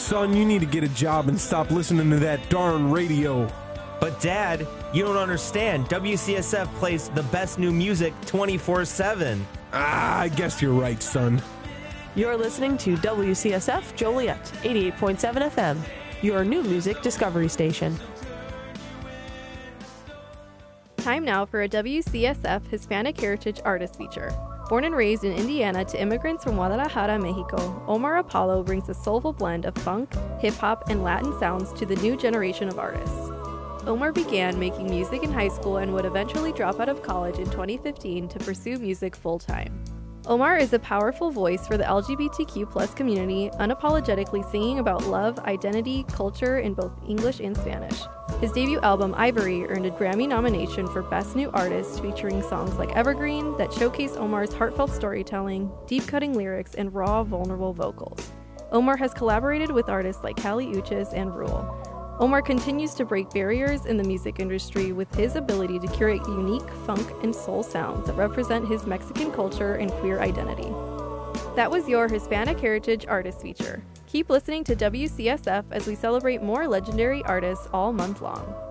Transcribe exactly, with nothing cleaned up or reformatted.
Son, you need to get a job and stop listening to that darn radio. But Dad, you don't understand. W C S F plays the best new music twenty-four seven. Ah, I guess you're right, son. You're listening to W C S F Joliet, eighty-eight point seven F M, your new music discovery station. Time now for a W C S F Hispanic Heritage Artist feature. Born and raised in Indiana to immigrants from Guadalajara, Mexico, Omar Apollo brings a soulful blend of funk, hip-hop, and Latin sounds to the new generation of artists. Omar began making music in high school and would eventually drop out of college in twenty fifteen to pursue music full-time. Omar is a powerful voice for the L G B T Q plus community, unapologetically singing about love, identity, culture in both English and Spanish. His debut album, Ivory, earned a Grammy nomination for Best New Artist, featuring songs like Evergreen that showcase Omar's heartfelt storytelling, deep-cutting lyrics, and raw, vulnerable vocals. Omar has collaborated with artists like Kali Uchis and Rule. Omar continues to break barriers in the music industry with his ability to curate unique funk and soul sounds that represent his Mexican culture and queer identity. That was your Hispanic Heritage Artist feature. Keep listening to W C S F as we celebrate more legendary artists all month long.